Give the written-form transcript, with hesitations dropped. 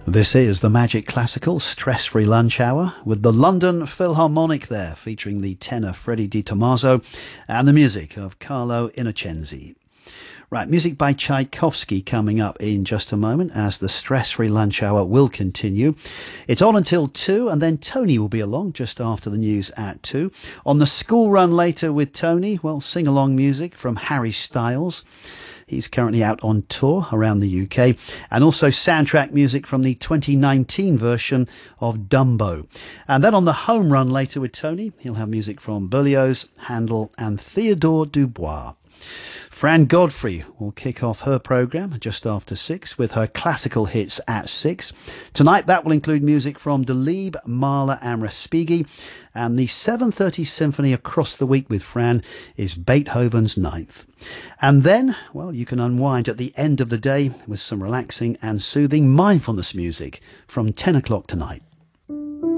This is the Magic Classical Stress-Free Lunch Hour with the London Philharmonic there, featuring the tenor Freddie Di Tommaso and the music of Carlo Innocenzi. Right, music by Tchaikovsky coming up in just a moment as the Stress-Free Lunch Hour will continue. It's on until 2 and then Tony will be along just after the news at 2. On the school run later with Tony, well, sing-along music from Harry Styles. He's currently out on tour around the UK, and also soundtrack music from the 2019 version of Dumbo. And then on the home run later with Tony, he'll have music from Berlioz, Handel and Theodore Dubois. Fran Godfrey will kick off her programme just after 6 with her classical hits at 6. Tonight that will include music from Delibes, Mahler and Respighi, and the 7:30 Symphony across the week with Fran is Beethoven's Ninth. And then, well, you can unwind at the end of the day with some relaxing and soothing mindfulness music from 10 o'clock tonight.